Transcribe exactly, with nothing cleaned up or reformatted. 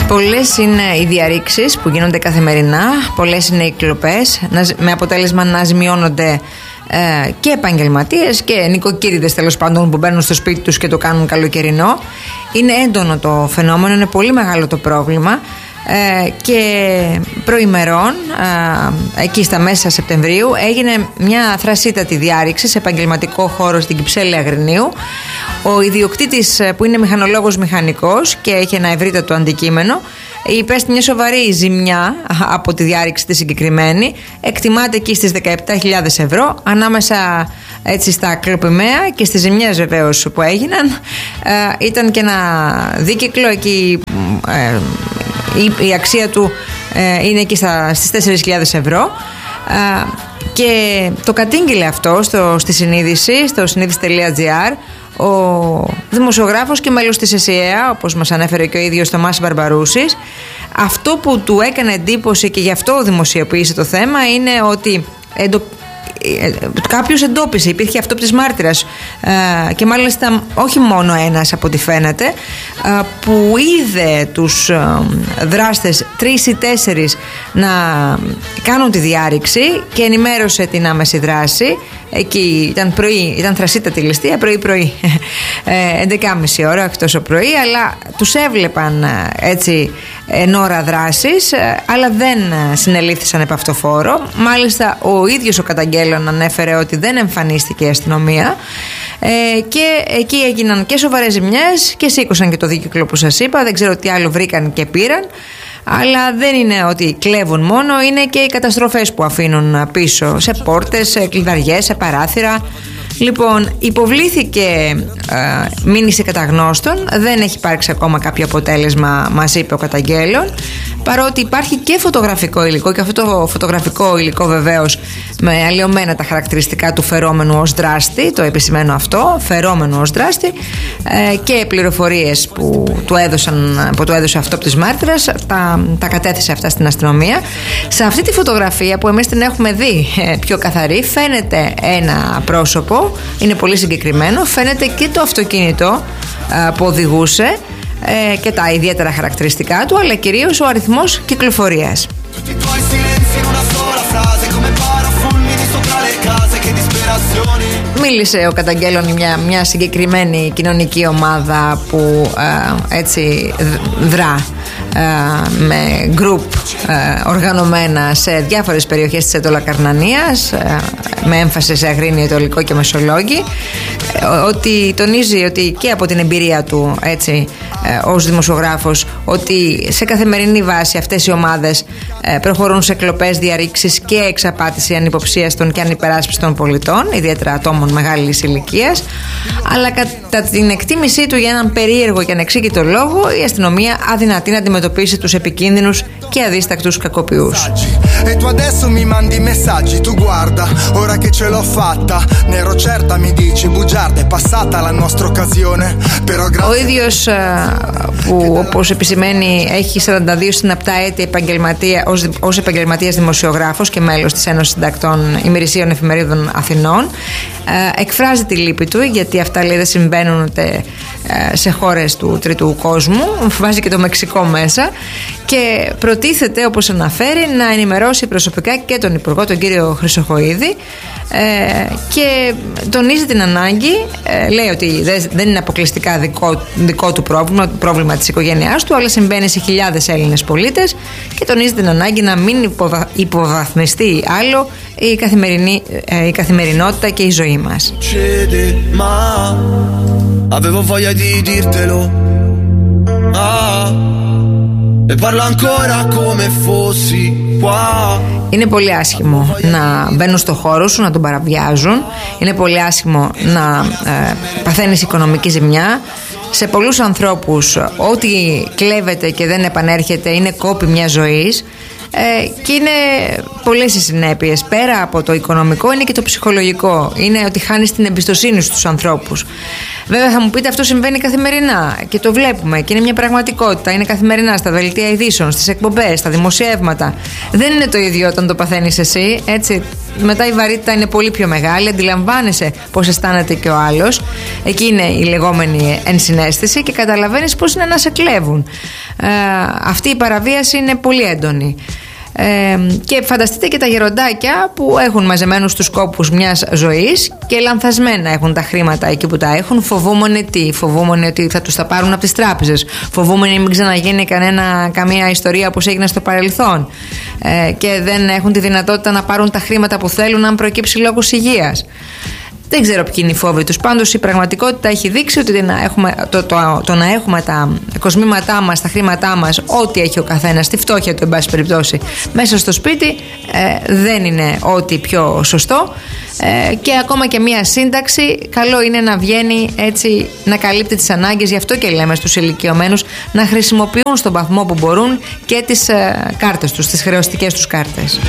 Πολλές είναι οι διαρρήξεις που γίνονται καθημερινά, πολλές είναι οι κλοπές, με αποτέλεσμα να ζημιώνονται ε, και επαγγελματίες και νοικοκύριδες, τέλος πάντων, που μπαίνουν στο σπίτι τους και το κάνουν καλοκαιρινό. Είναι έντονο το φαινόμενο, είναι πολύ μεγάλο το πρόβλημα. Ε, και προημερών, ε, εκεί στα μέσα Σεπτεμβρίου, έγινε μια θρασίτατη διάρρηξη σε επαγγελματικό χώρο στην Κυψέλη Αγρινίου. Ο ιδιοκτήτης, που είναι μηχανολόγος μηχανικός και έχει ένα ευρύτατο αντικείμενο, υπέστη μια σοβαρή ζημιά από τη διάρρηξη τη συγκεκριμένη. Εκτιμάται εκεί στις δεκαεπτά χιλιάδες ευρώ, ανάμεσα έτσι στα κλοπημαία και στις ζημιές βεβαίως που έγιναν. Ε, ήταν και ένα δίκυκλο εκεί, ε, η, η αξία του ε, είναι εκεί στα, στις τέσσερις χιλιάδες ευρώ. Ε, και το κατήγγειλε αυτό στο, στη συνείδηση, στο συνείδηση τελεία τζι άρ, ο δημοσιογράφος και μέλος της ΕΣΥΑ, όπως μας ανέφερε και ο ίδιος Θωμάς Μπαρμπαρούσης. Αυτό που του έκανε εντύπωση και γι' αυτό δημοσιοποίησε το θέμα είναι ότι εντο... κάποιος εντόπισε, υπήρχε αυτόπτης μάρτυρας, και μάλιστα όχι μόνο ένας από ό,τι φαίνεται, που είδε τους δράστες, τρεις ή τέσσερις, να κάνουν τη διάρρηξη και ενημέρωσε την άμεση δράση. Εκεί ήταν πρωί, ήταν θρασίτατη ληστεία, πρωί-πρωί, έντεκα και μισή ώρα, όχι τόσο πρωί, αλλά τους έβλεπαν έτσι εν ώρα δράσης, αλλά δεν συνελήφθησαν επ' αυτό φόρο. Μάλιστα ο ίδιος ο καταγγέλλον ανέφερε ότι δεν εμφανίστηκε η αστυνομία, ε, και εκεί έγιναν και σοβαρές ζημιές και σήκωσαν και το δίκυκλο που σας είπα. Δεν ξέρω τι άλλο βρήκαν και πήραν. Αλλά δεν είναι ότι κλέβουν μόνο, είναι και οι καταστροφές που αφήνουν πίσω, σε πόρτες, σε κλειδαριές, σε παράθυρα. Λοιπόν, υποβλήθηκε ε, μήνυση καταγνώστων, δεν έχει υπάρξει ακόμα κάποιο αποτέλεσμα, μας είπε ο καταγγέλλον, παρότι υπάρχει και φωτογραφικό υλικό, και αυτό το φωτογραφικό υλικό βεβαίως με αλλοιωμένα τα χαρακτηριστικά του φερόμενου ως δράστη, το επισημαίνω αυτό, φερόμενου ως δράστη, ε, και πληροφορίες που του, έδωσαν, που του έδωσε αυτόπτης μάρτυρας, τα, τα κατέθεσε αυτά στην αστυνομία. Σε αυτή τη φωτογραφία που εμείς την έχουμε δει ε, πιο καθαρή, φαίνεται ένα πρόσωπο. Είναι πολύ συγκεκριμένο. Φαίνεται και το αυτοκίνητο ε, που οδηγούσε, ε, και τα ιδιαίτερα χαρακτηριστικά του, αλλά κυρίως ο αριθμός κυκλοφορίας. Μίλησε ο καταγγέλλον μια, μια συγκεκριμένη κοινωνική ομάδα που ε, έτσι δρά ε, με γκρουπ ε, οργανωμένα σε διάφορες περιοχές της Αιτωλακαρνανίας, ε, με έμφαση σε Αγρίνιο, Αιτωλικό και Μεσολόγγι, ε, ότι τονίζει ότι και από την εμπειρία του έτσι ε, ως δημοσιογράφος, ότι σε καθημερινή βάση αυτές οι ομάδες ε, προχωρούν σε κλοπές, διαρρήξεις και εξαπάτηση ανυποψίαστων και ανυπεράσπιστων πολιτών, ιδιαίτερα ατόμων μεγάλης ηλικίας. Αλλά κατά την εκτίμησή του, για έναν περίεργο και ανεξήγητο λόγο, η αστυνομία αδυνατεί να αντιμετωπίσει τους επικίνδυνους και αδίστακτους κακοποιούς. Ο ίδιος, που όπως επισημαίνει έχει σαράντα δύο συναπτά έτη επαγγελματία, ως, ως επαγγελματίας δημοσιογράφος και μέλος της Ένωσης Συντακτών Ημερησίων Εφημερίδων Αθηνών, εκφράζει τη λύπη του, γιατί αυτά, λέει, δεν συμβαίνουν ούτε σε χώρες του τρίτου κόσμου, βάζει και το Μεξικό μέσα, και προτίθεται, όπως αναφέρει, να ενημερώσει προσωπικά και τον Υπουργό, τον κύριο Χρυσοχοΐδη, ε, και τονίζει την ανάγκη, ε, λέει ότι δεν είναι αποκλειστικά δικό, δικό του πρόβλημα, πρόβλημα της οικογένειάς του, αλλά συμβαίνει σε χιλιάδες Έλληνες πολίτες, και τονίζει την ανάγκη να μην υποβα, υποβαθμιστεί άλλο η, καθημερινή, ε, η καθημερινότητα και η ζωή μας. Avevo voglia di dirtelo, ah, e parlo ancora come fossi qua. Είναι πολύ άσχημο να μπαίνουν στο χώρο σου, να τον παραβιάζουν. Είναι πολύ άσχημο να ε, παθαίνεις οικονομική ζημιά. Σε πολλούς ανθρώπους, ό,τι κλέβεται και δεν επανέρχεται είναι κόπη μιας ζωής. Ε, και είναι πολλές οι συνέπειες. Πέρα από το οικονομικό είναι και το ψυχολογικό. Είναι ότι χάνεις την εμπιστοσύνη στους ανθρώπους. Βέβαια θα μου πείτε, αυτό συμβαίνει καθημερινά και το βλέπουμε και είναι μια πραγματικότητα. Είναι καθημερινά στα δελτία ειδήσεων, στις εκπομπές, στα δημοσιεύματα. Δεν είναι το ίδιο όταν το παθαίνεις εσύ, έτσι. Μετά η βαρύτητα είναι πολύ πιο μεγάλη. Αντιλαμβάνεσαι πώς αισθάνεται και ο άλλος. Εκεί είναι η λεγόμενη ενσυναίσθηση και καταλαβαίνεις πώς είναι να σε κλέβουν. ε, αυτή η παραβίαση είναι πολύ έντονη. Ε, και φανταστείτε και τα γεροντάκια που έχουν μαζεμένους τους κόπους μιας ζωής και λανθασμένα έχουν τα χρήματα εκεί που τα έχουν, φοβούμενοι τι, φοβούμενοι ότι θα τους τα πάρουν από τις τράπεζες, φοβούμενοι μην ξαναγίνει κανένα, καμία ιστορία όπως έγινε στο παρελθόν, ε, και δεν έχουν τη δυνατότητα να πάρουν τα χρήματα που θέλουν αν προκύψει λόγος υγείας. Δεν ξέρω ποιοι είναι οι φόβοι τους. Πάντως η πραγματικότητα έχει δείξει ότι να έχουμε, το, το, το να έχουμε τα κοσμήματά μας, τα χρήματά μας, ό,τι έχει ο καθένας, τη φτώχεια του εν πάση περιπτώσει, μέσα στο σπίτι, ε, δεν είναι ό,τι πιο σωστό, ε, και ακόμα και μία σύνταξη καλό είναι να βγαίνει έτσι, να καλύπτει τις ανάγκες. Γι' αυτό και λέμε στους ηλικιωμένους να χρησιμοποιούν στον βαθμό που μπορούν και τις ε, κάρτες τους, τις χρεωστικές τους κάρτες.